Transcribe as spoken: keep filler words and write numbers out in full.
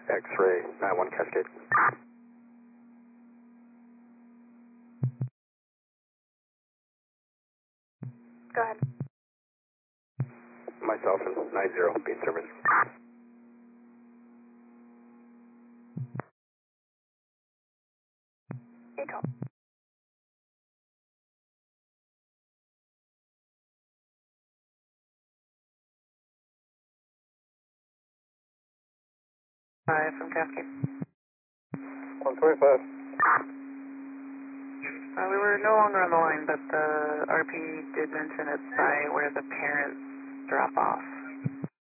X-ray, nine one Cascade. Go ahead. Myself and nine zero, being service. eight twelve. Five from Cascade. one twenty-five. Uh, we were no longer on the line, but the R P did mention it's by where the parents drop off.